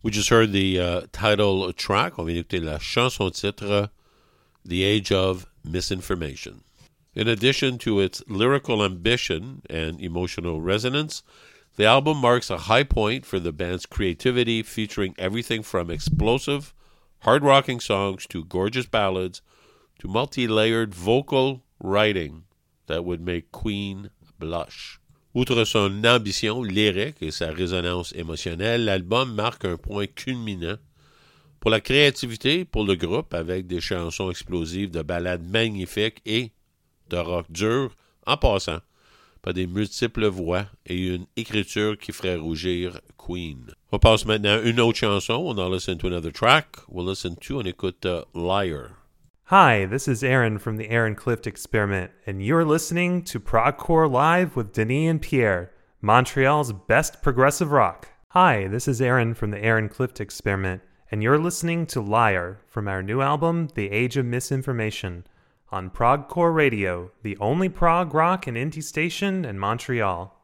We just heard the title track. On vient d'écouter la chanson titre The Age of Misinformation. In addition to its lyrical ambition and emotional resonance, the album marks a high point for the band's creativity, featuring everything from explosive, hard-rocking songs to gorgeous ballads to multi-layered vocal writing that would make Queen blush. Outre son ambition lyrique et sa résonance émotionnelle, l'album marque un point culminant pour la créativité pour le groupe avec des chansons explosives, de ballades magnifiques et de rock dur, en passant par des multiples voix et une écriture qui ferait rougir Queen. On passe maintenant à une autre chanson. On en listen to another track. We'll listen to, on écoute Liar. Hi, this is Aaron from the Aaron Clift Experiment, and you're listening to Progcore Live with Denis and Pierre, Montreal's best progressive rock. Hi, this is Aaron from the Aaron Clift Experiment, and you're listening to Liar from our new album, The Age of Misinformation, on Progcore Radio, the only prog rock and indie station in Montreal.